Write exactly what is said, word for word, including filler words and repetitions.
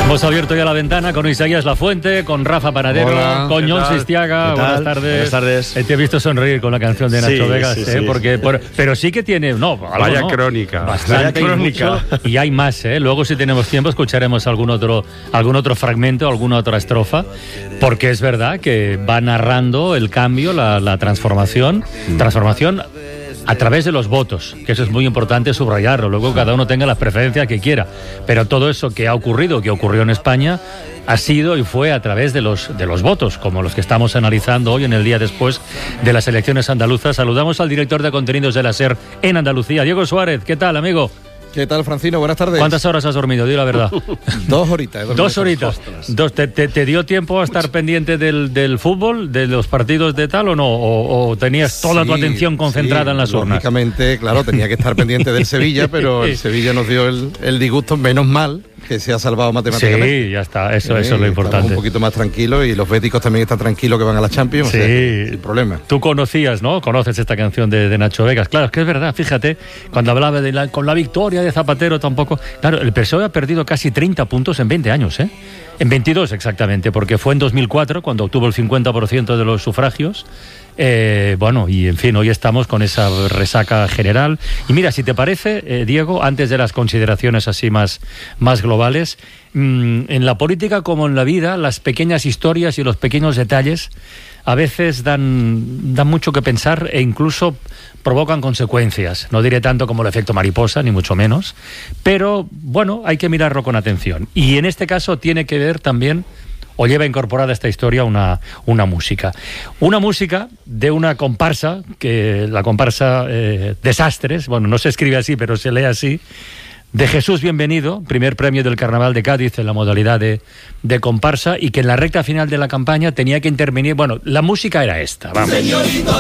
Hemos abierto ya la ventana con Isaías Lafuente, con Rafa Panadero, Hola, con Jon Sistiaga. Buenas tardes. Buenas tardes. Eh, te he visto sonreír con la canción de Nacho Sí, Vegas, sí, eh, sí, porque sí. Por, pero sí que tiene, no, algo, Vaya no, crónica. bastante Vaya y crónica. mucho, y hay más, eh. Luego si tenemos tiempo escucharemos algún otro, algún otro fragmento, alguna otra estrofa, porque es verdad que va narrando el cambio, la, la transformación, mm. transformación. a través de los votos, que eso es muy importante subrayarlo, luego cada uno tenga las preferencias que quiera, pero todo eso que ha ocurrido, que ocurrió en España, ha sido y fue a través de los, de los votos, como los que estamos analizando hoy en el día después de las elecciones andaluzas. Saludamos al director de contenidos de la SER en Andalucía, Diego Suárez. ¿Qué tal, amigo? ¿Qué tal, Francino? Buenas tardes. ¿Cuántas horas has dormido? Di la verdad. Dos horitas. Dos horitas. Dos, te, te, ¿Te dio tiempo a estar pendiente del, del fútbol, de los partidos de tal o no? ¿O, o tenías toda sí, tu atención concentrada sí, en las urnas? Lógicamente, claro, tenía que estar pendiente del Sevilla, pero el Sevilla nos dio el, el disgusto, menos mal que se ha salvado matemáticamente. Sí, ya está, eso, eh, eso es lo importante. Un poquito más tranquilo y los béticos también están tranquilos que van a la Champions. Sí, o sea, sin problema. Tú conocías, ¿no? Conoces esta canción de, de Nacho Vegas. Claro, es que es verdad, fíjate, cuando hablaba de la, con la victoria de Zapatero tampoco. Claro, el P S O E ha perdido casi treinta puntos en veinte años, ¿eh? En veintidós exactamente, porque fue en dos mil cuatro cuando obtuvo el cincuenta por ciento de los sufragios. Eh, bueno, y en fin, hoy estamos con esa resaca general. Y mira, si te parece, eh, Diego, antes de las consideraciones así más, más globales, mmm, en la política como en la vida, las pequeñas historias y los pequeños detalles a veces dan, dan mucho que pensar e incluso provocan consecuencias. No diré tanto como el efecto mariposa, ni mucho menos, pero bueno, hay que mirarlo con atención. Y en este caso tiene que ver también, o lleva incorporada a esta historia una, una música. Una música de una comparsa, que la comparsa eh, Desastres, bueno, no se escribe así, pero se lee así, de Jesús Bienvenido, primer premio del Carnaval de Cádiz en la modalidad de, de comparsa, y que en la recta final de la campaña tenía que intervenir, bueno, la música era esta, vamos.